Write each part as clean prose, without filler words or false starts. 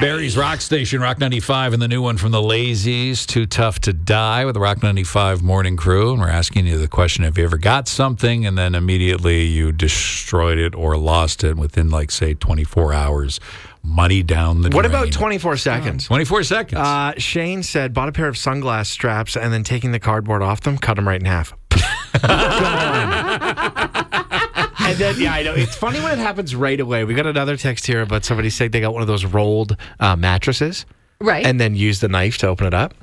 Barry's Rock Station, Rock 95, and the new one from the Lazies, Too Tough to Die, with the Rock 95 morning crew. And we're asking you the question, have you ever got something and then immediately you destroyed it or lost it within, like, say, 24 hours? Money down the drain. What about 24 seconds? 24 seconds. Shane said, bought a pair of sunglass straps and then taking the cardboard off them, cut them right in half. And then, yeah, I know. It's funny when it happens right away. We got another text here about somebody saying they got one of those rolled mattresses. Right. And then used the knife to open it up.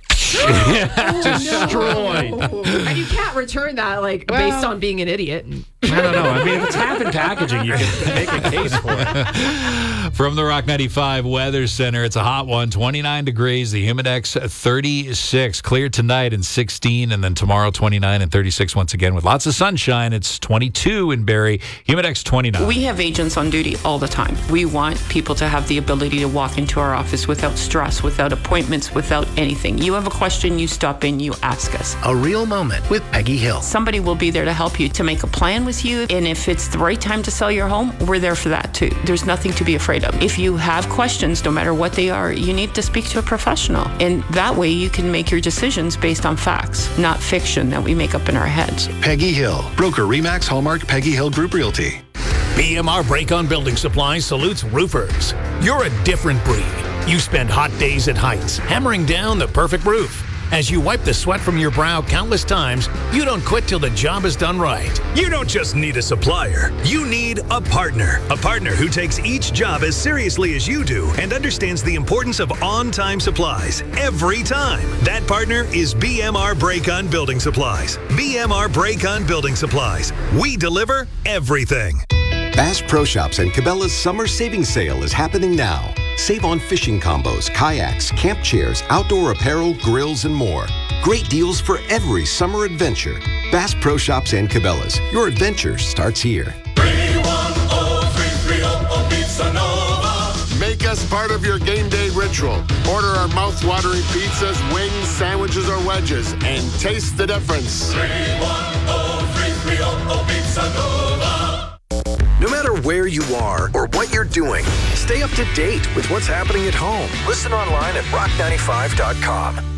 Destroyed. And you can't return that, based on being an idiot. I don't know. I mean, if it's half in packaging, you can make a case for it. From the Rock 95 Weather Center, it's a hot one, 29 degrees, the Humidex 36, clear tonight and 16, and then tomorrow 29 and 36 once again with lots of sunshine. It's 22 in Barrie, Humidex 29. We have agents on duty all the time. We want people to have the ability to walk into our office without stress, without appointments, without anything. You have a question, you stop in, you ask us. A real moment with Peggy Hill. Somebody will be there to help you, to make a plan with you, and if it's the right time to sell your home, we're there for that too. There's nothing to be afraid of. If you have questions, no matter what they are, you need to speak to a professional, and that way you can make your decisions based on facts, not fiction that we make up in our heads. Peggy Hill, broker Remax Hallmark Peggy Hill Group Realty. BMR Break-On Building Supply salutes roofers. You're a different breed. You spend hot days at Heights hammering down the perfect roof. As you wipe the sweat from your brow countless times, you don't quit till the job is done right. You don't just need a supplier. You need a partner. A partner who takes each job as seriously as you do and understands the importance of on-time supplies every time. That partner is BMR Break-On Building Supplies. BMR Break-On Building Supplies. We deliver everything. Bass Pro Shops and Cabela's Summer Savings Sale is happening now. Save on fishing combos, kayaks, camp chairs, outdoor apparel, grills, and more. Great deals for every summer adventure. Bass Pro Shops and Cabela's. Your adventure starts here. 310-330 Pizza Nova. Make us part of your game day ritual. Order our mouth-watering pizzas, wings, sandwiches, or wedges, and taste the difference. 310-330 Pizza Nova. No matter where you are or what you're doing, stay up to date with what's happening at home. Listen online at rock95.com.